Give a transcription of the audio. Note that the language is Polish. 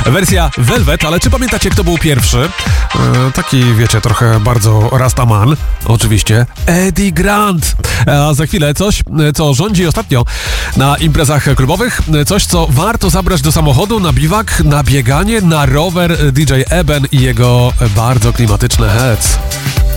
Wersja Velvet, ale czy pamiętacie, kto był pierwszy? Taki, wiecie, trochę bardzo rastaman. Oczywiście Eddie Grant. A za chwilę coś, co rządzi ostatnio na imprezach klubowych. Coś, co warto zabrać do samochodu, na biwak, na bieganie, na rower. DJ Eben i jego bardzo klimatyczne Heads.